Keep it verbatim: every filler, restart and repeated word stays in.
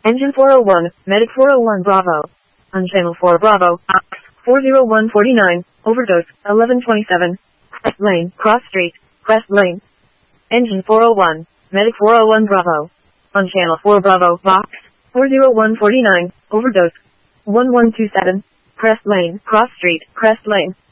Engine four oh one, Medic four oh one Bravo. On channel four Bravo, four oh one forty-nine, overdose, eleven twenty-seven. Crest Lane, Cross Street, Crest Lane. Engine four oh one, Medic four oh one Bravo. On channel four Bravo, Vox, four oh one forty-nine, overdose, one one two seven. Crest Lane, Cross Street, Crest Lane.